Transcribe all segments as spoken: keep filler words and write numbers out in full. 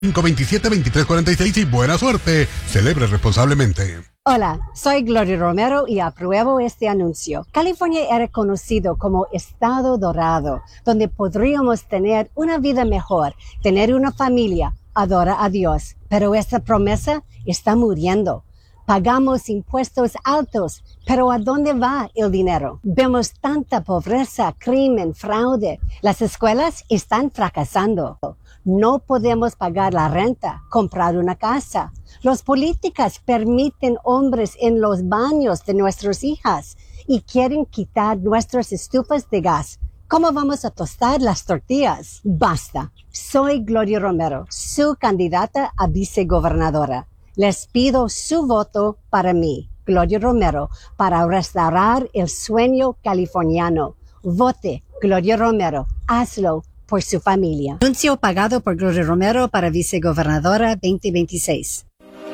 cinco veintisiete, veintitrés cuarenta y seis y buena suerte. Celebre responsablemente. Hola, soy Gloria Romero y apruebo este anuncio. California era conocido como Estado Dorado, donde podríamos tener una vida mejor, tener una familia, adorar a Dios. Pero esta promesa está muriendo. Pagamos impuestos altos, pero ¿a dónde va el dinero? Vemos tanta pobreza, crimen, fraude. Las escuelas están fracasando. No podemos pagar la renta, comprar una casa. Los políticos permiten hombres en los baños de nuestras hijas y quieren quitar nuestras estufas de gas. ¿Cómo vamos a tostar las tortillas? Basta. Soy Gloria Romero, su candidata a vicegobernadora. Les pido su voto para mí, Gloria Romero, para restaurar el sueño californiano. Vote, Gloria Romero. Hazlo por su familia. Anuncio pagado por Gloria Romero para vicegobernadora veinte veintiséis.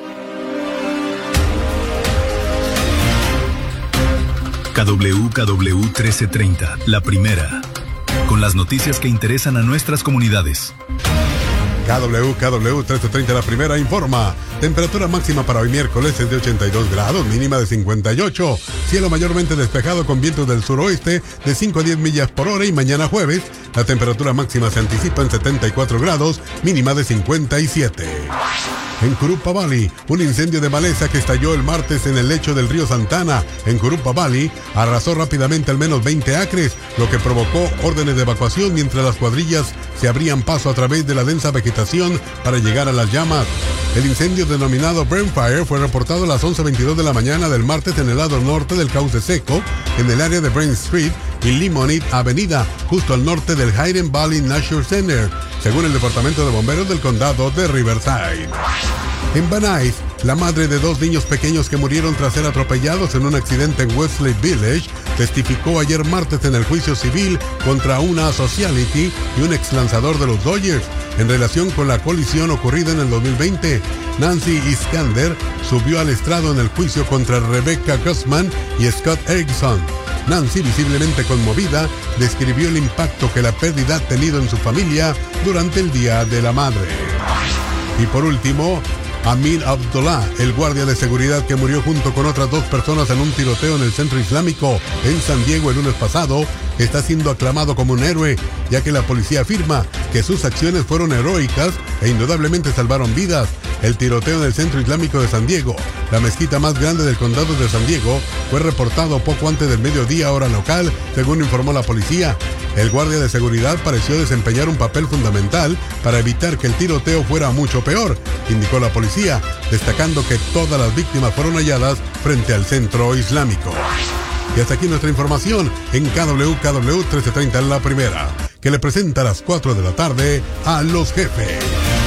K W K W trece treinta, La Primera, con las noticias que interesan a nuestras comunidades. K W K W trece treinta, La Primera, informa. Temperatura máxima para hoy miércoles es de ochenta y dos grados, mínima de cincuenta y ocho. Cielo mayormente despejado con vientos del suroeste de cinco a diez millas por hora y mañana jueves la temperatura máxima se anticipa en setenta y cuatro grados, mínima de cincuenta y siete. En Curupa Valley, un incendio de maleza que estalló el martes en el lecho del río Santana, en Curupa Valley, arrasó rápidamente al menos veinte acres, lo que provocó órdenes de evacuación mientras las cuadrillas se abrían paso a través de la densa vegetación para llegar a las llamas. El incendio denominado Burn Fire fue reportado a las once veintidós de la mañana del martes en el lado norte del cauce seco, en el área de Brain Street y Limonite Avenida, justo al norte del Hayden Valley Nature Center, según el Departamento de Bomberos del Condado de Riverside. En Van Nuys, la madre de dos niños pequeños que murieron tras ser atropellados en un accidente en Westlake Village testificó ayer martes en el juicio civil contra una sociality y un ex lanzador de los Dodgers en relación con la colisión ocurrida en el dos mil veinte. Nancy Iskander subió al estrado en el juicio contra Rebecca Guzman y Scott Erickson. Nancy, visiblemente conmovida, describió el impacto que la pérdida ha tenido en su familia durante el Día de la Madre. Y por último, Amin Abdullah, el guardia de seguridad que murió junto con otras dos personas en un tiroteo en el centro islámico en San Diego el lunes pasado, está siendo aclamado como un héroe, ya que la policía afirma que sus acciones fueron heroicas e indudablemente salvaron vidas. El tiroteo en el centro islámico de San Diego, la mezquita más grande del condado de San Diego, fue reportado poco antes del mediodía hora local, según informó la policía. El guardia de seguridad pareció desempeñar un papel fundamental para evitar que el tiroteo fuera mucho peor, indicó la policía, destacando que todas las víctimas fueron halladas frente al centro islámico. Y hasta aquí nuestra información en K W K W trece treinta, La Primera, que le presenta a las cuatro de la tarde a los jefes.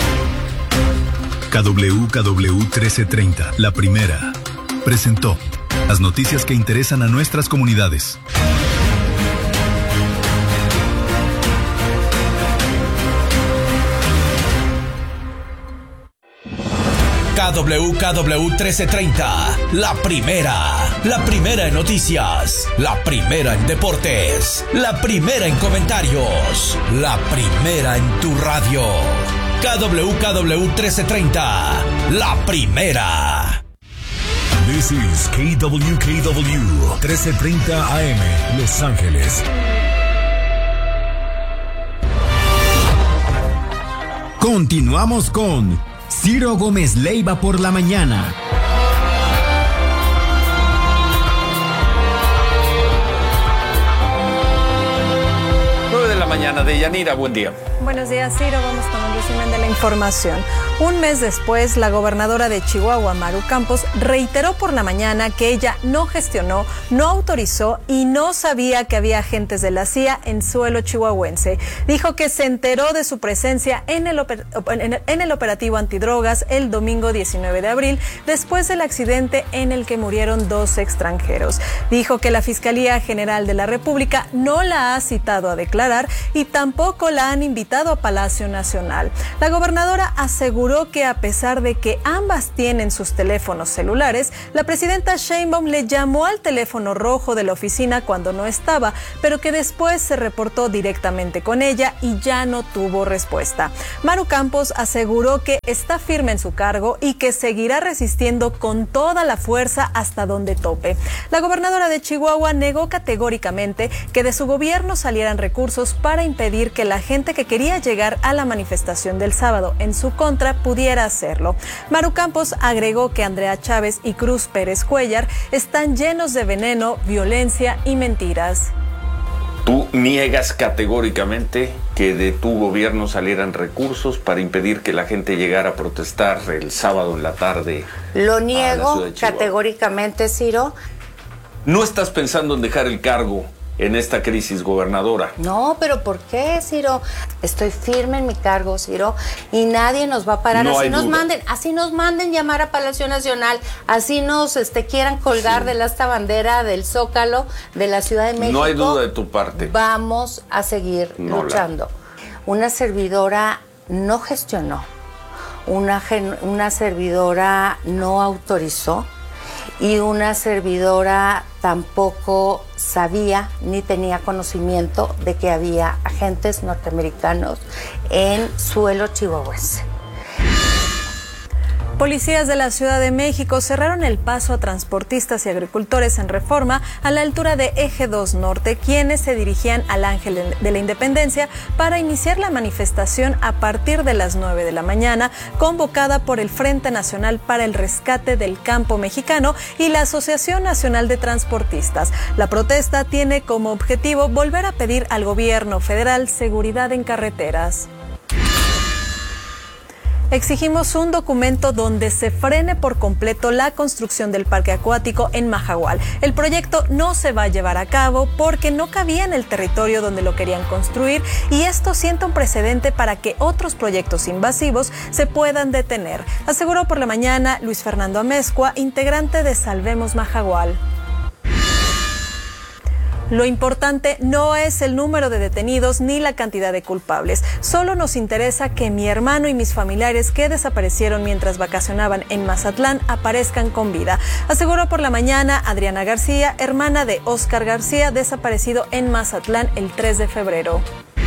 K W K W trece treinta, La Primera, presentó las noticias que interesan a nuestras comunidades. K W K W trece treinta, La Primera, la primera en noticias, la primera en deportes, la primera en comentarios, la primera en tu radio. K W K W trece treinta, La Primera. This is K W K W trece treinta A M, Los Ángeles. Continuamos con Ciro Gómez Leiva por la mañana. nueve de la mañana de Yanira, buen día. Buenos días, Ciro. Vamos con un resumen de la información. Un mes después, la gobernadora de Chihuahua, Maru Campos, reiteró por la mañana que ella no gestionó, no autorizó y no sabía que había agentes de la C I A en suelo chihuahuense. Dijo que se enteró de su presencia en el, oper- en el, en el operativo antidrogas el domingo diecinueve de abril, después del accidente en el que murieron dos extranjeros. Dijo que la Fiscalía General de la República no la ha citado a declarar y tampoco la han invitado a Palacio Nacional. Nacional. La gobernadora aseguró que a pesar de que ambas tienen sus teléfonos celulares, la presidenta Sheinbaum le llamó al teléfono rojo de la oficina cuando no estaba, pero que después se reportó directamente con ella y ya no tuvo respuesta. Maru Campos aseguró que está firme en su cargo y que seguirá resistiendo con toda la fuerza hasta donde tope. La gobernadora de Chihuahua negó categóricamente que de su gobierno salieran recursos para impedir que la gente que quería llegar a la manifestación del sábado en su contra pudiera hacerlo. Maru Campos agregó que Andrea Chávez y Cruz Pérez Cuellar están llenos de veneno, violencia y mentiras. ¿Tú niegas categóricamente que de tu gobierno salieran recursos para impedir que la gente llegara a protestar el sábado en la tarde? Lo niego categóricamente, Ciro. ¿No estás pensando en dejar el cargo en esta crisis, gobernadora? No, pero ¿por qué, Ciro? Estoy firme en mi cargo, Ciro, y nadie nos va a parar. No así hay nos duda. manden, así nos manden llamar a Palacio Nacional, así nos este, quieran colgar sí. de la esta bandera del Zócalo de la Ciudad de México. No hay duda de tu parte. Vamos a seguir no luchando. La... Una servidora no gestionó, una, gen... una servidora no autorizó, y una servidora tampoco sabía ni tenía conocimiento de que había agentes norteamericanos en suelo chihuahuense. Policías de la Ciudad de México cerraron el paso a transportistas y agricultores en Reforma a la altura de Eje dos Norte, quienes se dirigían al Ángel de la Independencia para iniciar la manifestación a partir de las nueve de la mañana, convocada por el Frente Nacional para el Rescate del Campo Mexicano y la Asociación Nacional de Transportistas. La protesta tiene como objetivo volver a pedir al gobierno federal seguridad en carreteras. Exigimos un documento donde se frene por completo la construcción del parque acuático en Mahahual. El proyecto no se va a llevar a cabo porque no cabía en el territorio donde lo querían construir y esto sienta un precedente para que otros proyectos invasivos se puedan detener, aseguró por la mañana Luis Fernando Amezcua, integrante de Salvemos Mahahual. Lo importante no es el número de detenidos ni la cantidad de culpables. Solo nos interesa que mi hermano y mis familiares que desaparecieron mientras vacacionaban en Mazatlán aparezcan con vida, aseguró por la mañana Adriana García, hermana de Óscar García, desaparecido en Mazatlán el tres de febrero.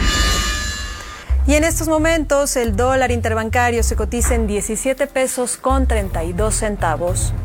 Y en estos momentos el dólar interbancario se cotiza en diecisiete pesos con treinta y dos centavos.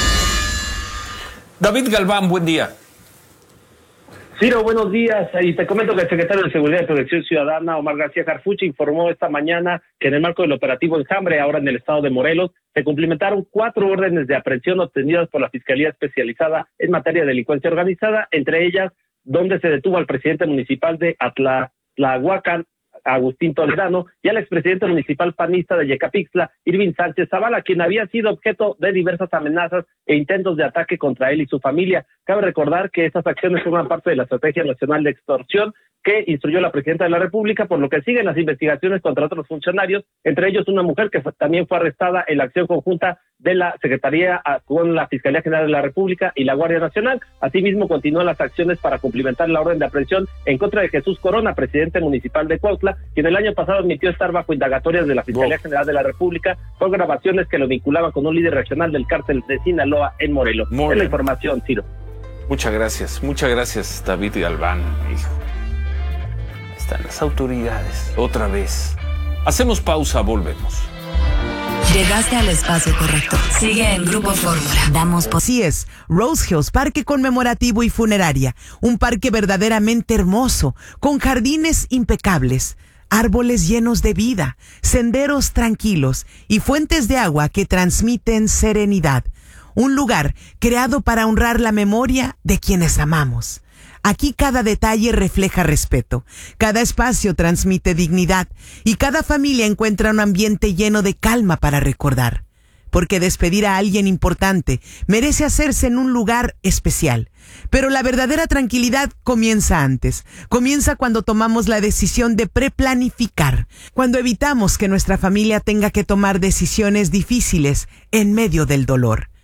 David Galván, buen día. Ciro, buenos días. Y te comento que el secretario de Seguridad y Protección Ciudadana, Omar García Harfuch, informó esta mañana que en el marco del operativo Enjambre, ahora en el estado de Morelos, se cumplimentaron cuatro órdenes de aprehensión obtenidas por la Fiscalía Especializada en materia de delincuencia organizada, entre ellas donde se detuvo al presidente municipal de Atlahuacán, Agustín Toledano, y al expresidente municipal panista de Yecapixtla, Irving Sánchez Zavala, quien había sido objeto de diversas amenazas e intentos de ataque contra él y su familia. Cabe recordar que estas acciones forman parte de la Estrategia Nacional de Extorsión que instruyó la Presidenta de la República, por lo que siguen las investigaciones contra otros funcionarios, entre ellos una mujer que fue, también fue arrestada en la acción conjunta de la Secretaría con la Fiscalía General de la República y la Guardia Nacional. Asimismo, continúan las acciones para cumplimentar la orden de aprehensión en contra de Jesús Corona, presidente municipal de Cuautla, quien el año pasado admitió estar bajo indagatorias de la Fiscalía wow. General de la República por grabaciones que lo vinculaban con un líder regional del cártel de Sinaloa en Morelos. Muy es la información, Ciro. Muchas gracias, muchas gracias, David Galván, hijo. Están las autoridades, otra vez. Hacemos pausa, volvemos. Llegaste al espacio correcto. Sigue en Grupo Fórmula. Damos por... Así es, Rose Hills, parque conmemorativo y funeraria. Un parque verdaderamente hermoso, con jardines impecables, árboles llenos de vida, senderos tranquilos y fuentes de agua que transmiten serenidad. Un lugar creado para honrar la memoria de quienes amamos. Aquí cada detalle refleja respeto, cada espacio transmite dignidad y cada familia encuentra un ambiente lleno de calma para recordar. Porque despedir a alguien importante merece hacerse en un lugar especial. Pero la verdadera tranquilidad comienza antes. Comienza cuando tomamos la decisión de preplanificar, cuando evitamos que nuestra familia tenga que tomar decisiones difíciles en medio del dolor.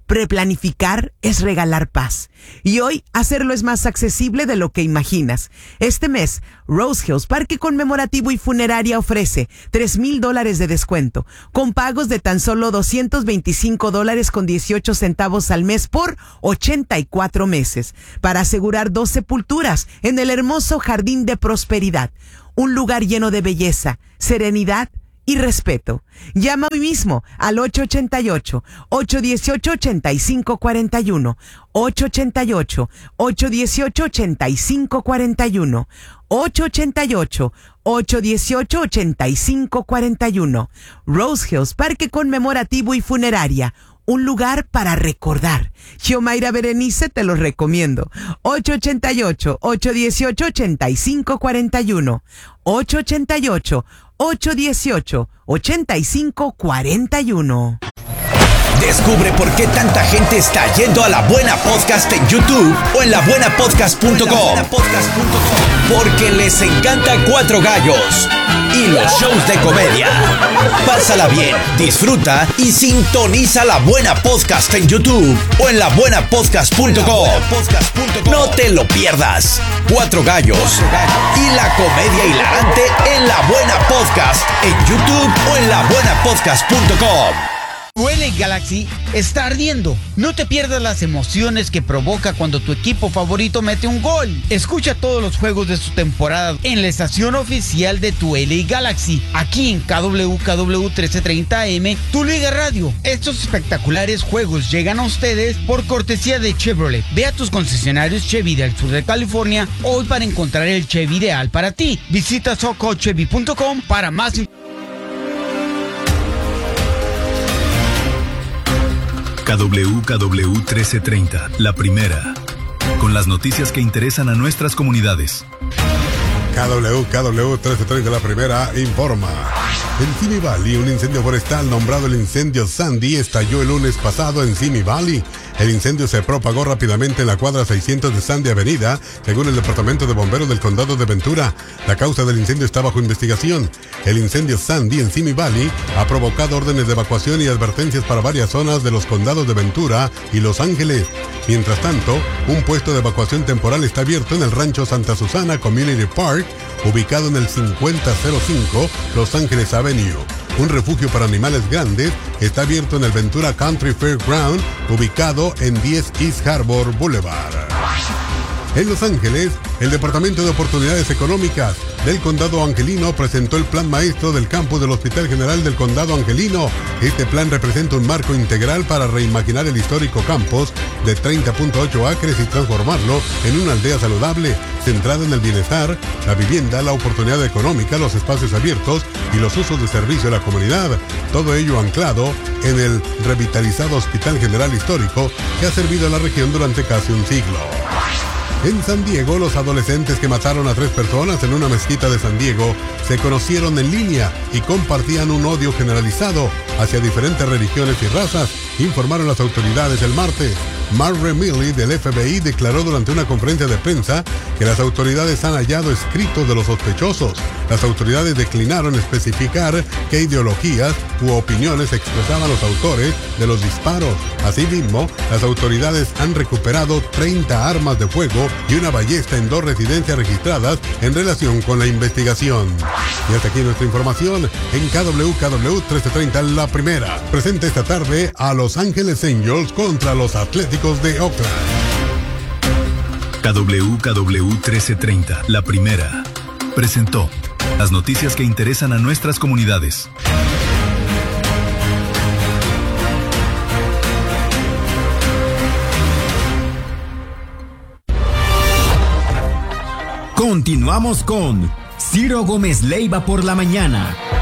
Preplanificar es regalar paz. Y hoy hacerlo es más accesible de lo que imaginas. Este mes, Rose Hills Parque Conmemorativo y Funeraria ofrece tres mil dólares de descuento, con pagos de tan solo doscientos veinticinco dólares con dieciocho centavos al mes por ochenta y cuatro meses, para asegurar dos sepulturas en el hermoso Jardín de Prosperidad. Un lugar lleno de belleza, serenidad y respeto. Llama hoy mismo al ocho ocho ocho, ocho uno ocho, ocho cinco cuatro uno, ocho ocho ocho, ocho uno ocho, ocho cinco cuatro uno, ocho ocho ocho, ocho uno ocho, ocho cinco cuatro uno. Rose Hills Parque Conmemorativo y Funeraria. Un lugar para recordar. Xiomaira Berenice, te lo recomiendo. ocho ocho ocho, ocho uno ocho, ocho cinco cuatro uno. ocho ocho ocho, ocho uno ocho, ocho cinco cuatro uno. Descubre por qué tanta gente está yendo a La Buena Podcast en YouTube o en la buena podcast punto com. Porque les encanta Cuatro Gallos y los shows de comedia. Pásala bien, disfruta y sintoniza La Buena Podcast en YouTube o en la buena podcast punto com. No te lo pierdas. Cuatro Gallos y la comedia hilarante en La Buena Podcast en YouTube o en la buena podcast punto com. Tu L A Galaxy está ardiendo. No te pierdas las emociones que provoca cuando tu equipo favorito mete un gol. Escucha todos los juegos de su temporada en la estación oficial de tu L A Galaxy, aquí en K W K W trece treinta A M, tu Liga Radio. Estos espectaculares juegos llegan a ustedes por cortesía de Chevrolet. Ve a tus concesionarios Chevy del sur de California hoy para encontrar el Chevy ideal para ti. Visita soco chevy punto com para más información. K W K W trece treinta, la primera, con las noticias que interesan a nuestras comunidades. K W K W trece treinta, la primera, informa. En Simi Valley, un incendio forestal nombrado el incendio Sandy estalló el lunes pasado en Simi Valley. El incendio se propagó rápidamente en la cuadra seiscientos de Sandy Avenida, según el Departamento de Bomberos del Condado de Ventura. La causa del incendio está bajo investigación. El incendio Sandy en Simi Valley ha provocado órdenes de evacuación y advertencias para varias zonas de los condados de Ventura y Los Ángeles. Mientras tanto, un puesto de evacuación temporal está abierto en el rancho Santa Susana Community Park, ubicado en el cincuenta cero cinco Los Ángeles Avenue. Un refugio para animales grandes está abierto en el Ventura Country Fairground, ubicado en diez East Harbor Boulevard. En Los Ángeles, el Departamento de Oportunidades Económicas del Condado Angelino presentó el Plan Maestro del campus del Hospital General del Condado Angelino. Este plan representa un marco integral para reimaginar el histórico campus de treinta punto ocho acres y transformarlo en una aldea saludable, centrada en el bienestar, la vivienda, la oportunidad económica, los espacios abiertos y los usos de servicio a la comunidad. Todo ello anclado en el revitalizado Hospital General Histórico que ha servido a la región durante casi un siglo. En San Diego, los adolescentes que mataron a tres personas en una mezquita de San Diego se conocieron en línea y compartían un odio generalizado hacia diferentes religiones y razas, informaron las autoridades el martes. Mark Remilly del F B I declaró durante una conferencia de prensa que las autoridades han hallado escritos de los sospechosos. Las autoridades declinaron especificar qué ideologías u opiniones expresaban los autores de los disparos. Asimismo, las autoridades han recuperado treinta armas de fuego y una ballesta en dos residencias registradas en relación con la investigación. Y hasta aquí nuestra información en K W K W trece treinta, la primera. Presente esta tarde a Los Ángeles Angels contra los Atléticos de Oakland. K W K W trece treinta, la primera, presentó las noticias que interesan a nuestras comunidades. Continuamos con Ciro Gómez Leiva por la mañana.